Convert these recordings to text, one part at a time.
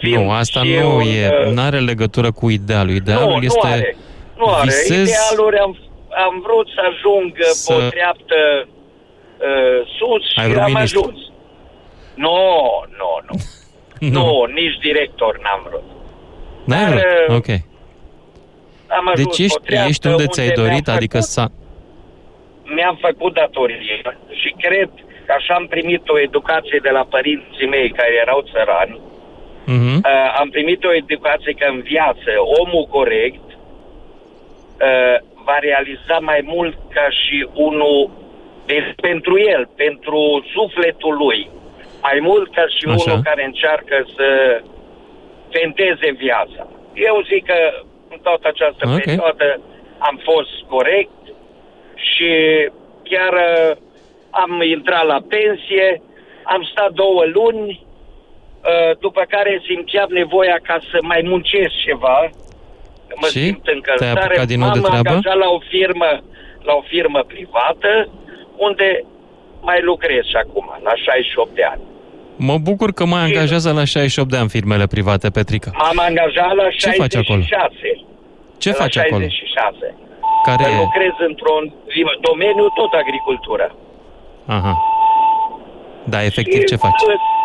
Nu, asta nu are legătură cu idealul. Idealul este... Nu are. Idealuri am vrut să ajung pe o treaptă sus și am ajuns. Nu. Nu, nici director n-am vrut. N-ai vrut? Ok. Am ajuns deci ești unde ți-ai dorit, adică mi-am făcut datorie și cred că așa am primit o educație de la părinții mei care erau țărani. Am primit o educație că în viață omul corect va realiza mai mult ca și unul pentru el, pentru sufletul lui, mai mult ca și unul care încearcă să fenteze viața. Eu zic că în toată această perioadă am fost corect și chiar am intrat la pensie, am stat 2 luni, după care simțeam nevoia ca să mai muncesc ceva, mă simt în călătare, m-am angajat la o firmă privată, unde mai lucrez și acum, la 68 de ani. Mă bucur că mă angajează la 68 de ani firmele private, Petrica. M-am angajat la 66. Ce faci acolo? Ce faci acolo? 66. Lucrez într-un domeniu tot agricultură. Aha. Da, efectiv ce faci?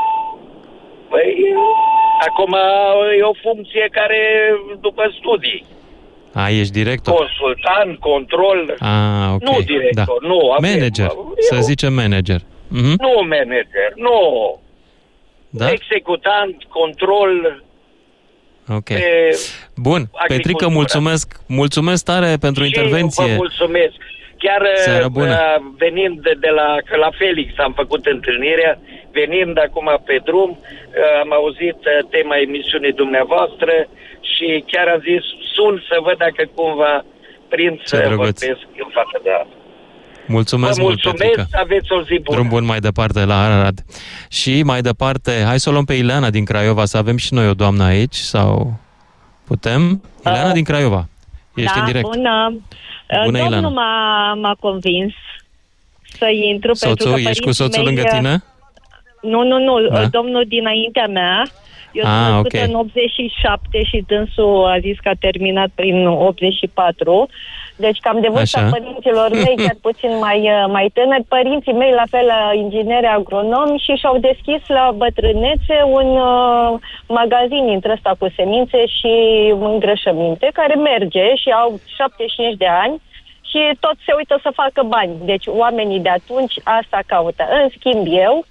Păi, acum e o funcție care după studii. Ești director? Consultant, control. Ok. Nu director, nu. Manager, să zicem manager. Nu manager, nu. Da? Executant, control. Ok. Bun, Petrica, mulțumesc tare pentru intervenție. Vă mulțumesc. Chiar venind de la Felix am făcut întâlnirea, venind acum pe drum, am auzit tema emisiunii dumneavoastră și chiar am zis, sun să văd dacă cumva prind să vorbesc în față de asta. Mulțumesc mult, Petrica. Aveți o zi bună. Drum bun mai departe la Arad. Și mai departe, hai să o luăm pe Ileana din Craiova, să avem și noi o doamnă aici, sau putem? Ileana din Craiova, ești în direct. Bună. Domnul m-a convins să intru. Soțul? Ești cu soțul lângă tine? Nu. Da. Domnul dinaintea mea. Eu sunt născută în 87 și dânsul a zis că a terminat prin 84. Deci cam de vârsta părinților mei, chiar puțin mai tânări. Părinții mei, la fel, ingineri agronomi, și și-au deschis la bătrânețe un magazin dintre ăsta cu semințe și îngrășăminte, care merge și au 75 de ani și tot se uită să facă bani. Deci oamenii de atunci asta caută. În schimb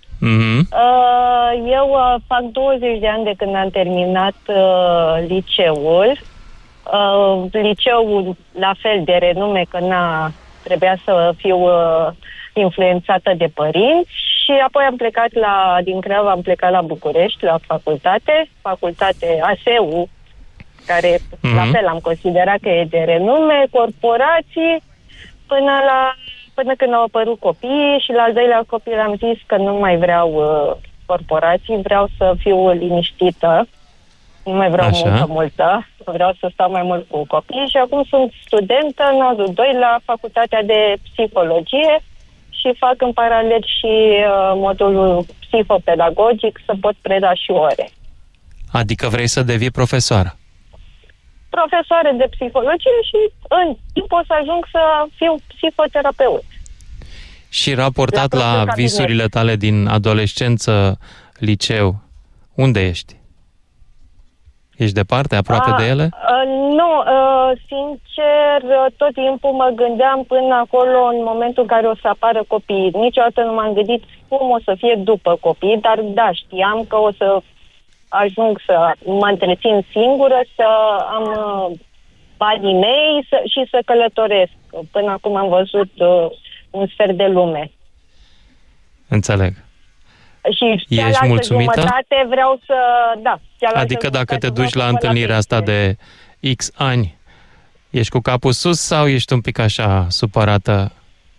eu fac 20 de ani de când am terminat liceul. Liceul la fel de renume, că trebuia să fiu influențată de părinți, și apoi am plecat din Craiova, am plecat la București, la facultate ASEU, care la fel am considerat că e de renume, corporații, până când au apărut copiii, și la al doilea copil am zis că nu mai vreau corporații, vreau să fiu liniștită, nu mai vreau multă, vreau să stau mai mult cu copii, și acum sunt studentă în anul 2 la Facultatea de Psihologie și fac în paralel și modulul psihopedagogic, să pot preda și ore. Adică vrei să devii profesoară? Profesoară de psihologie și în timp o să ajung să fiu psihoterapeut. Și raportat la visurile tale din adolescență, liceu, unde ești? Ești departe, aproape de ele? Nu, sincer, tot timpul mă gândeam până acolo, în momentul în care o să apară copiii. Niciodată nu m-am gândit cum o să fie după copii, dar da, știam că o să ajung să mă întrețin singură, să am banii mei și să călătoresc. Până acum am văzut un sfert de lume. Înțeleg. Și ești mulțumită? Jumătate vreau să... Da. Adică dacă te duci la întâlnirea asta de X ani, ești cu capul sus sau ești un pic așa supărată?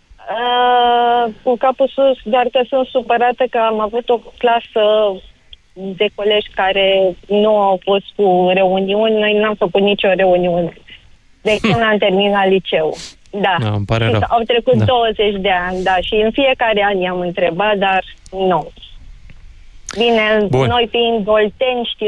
Cu capul sus, dar că sunt supărată că am avut o clasă de colegi care nu au fost cu reuniuni. Noi n-am făcut nicio reuniune de când am terminat liceu. Da, îmi pare rău. Au trecut 20 de ani, da, și în fiecare an i-am întrebat, dar nu. Bine, noi fiind olteni, știți